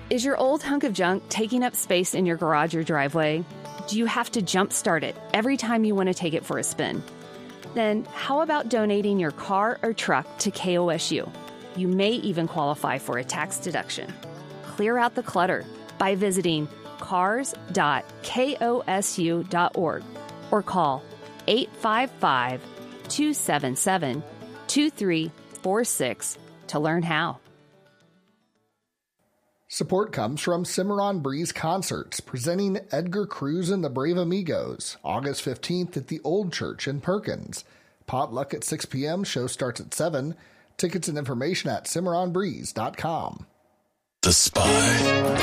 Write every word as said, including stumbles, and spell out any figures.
Is your old hunk of junk taking up space in your garage or driveway? Do you have to jump start it every time you want to take it for a spin? Then how about donating your car or truck to K O S U? You may even qualify for a tax deduction. Clear out the clutter by visiting cars dot kosu dot org or call eight five five, two seven seven, two three four six to learn how. Support comes from Cimarron Breeze Concerts, presenting Edgar Cruz and the Brave Amigos, August fifteenth at the Old Church in Perkins. Potluck at six p.m., show starts at seven. Tickets and information at cimarron breeze dot com. The Spy.